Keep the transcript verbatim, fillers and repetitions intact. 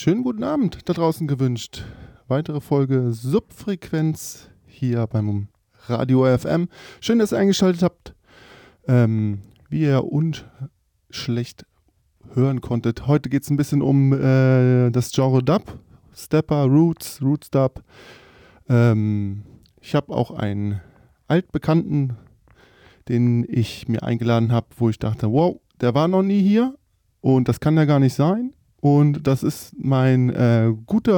Schönen guten Abend da draußen gewünscht. Weitere Folge Subfrequenz hier beim Radio F M. Schön, dass ihr eingeschaltet habt. Ähm, wie ihr unschlecht hören konntet, heute geht es ein bisschen um äh, das Genre Dub, Stepper, Roots, Roots Dub. Ähm, ich habe auch einen altbekannten, den ich mir eingeladen habe, wo ich dachte, wow, der war noch nie hier und das kann ja gar nicht sein. Und das ist mein äh, guter